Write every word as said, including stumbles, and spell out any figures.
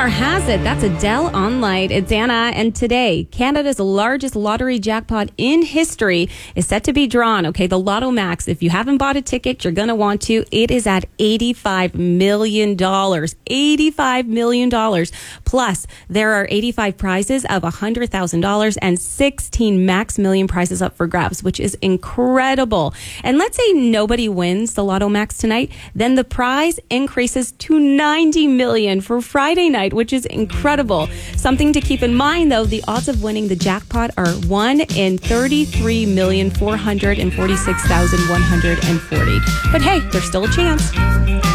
Rumor has it that's Adele on Light. It's Anna, and today, Canada's largest lottery jackpot in history is set to be drawn. Okay, the Lotto Max. If you haven't bought a ticket, you're going to want to. It is at eighty-five million dollars. eighty-five million dollars. Plus, there are eighty-five prizes of one hundred thousand dollars and sixteen max million prizes up for grabs, which is incredible. And let's say nobody wins the Lotto Max tonight, then the prize increases to ninety million dollars for Friday night, which is incredible. Something to keep in mind, though, the odds of winning the jackpot are one in thirty-three million four hundred forty-six thousand one hundred forty. But hey, there's still a chance.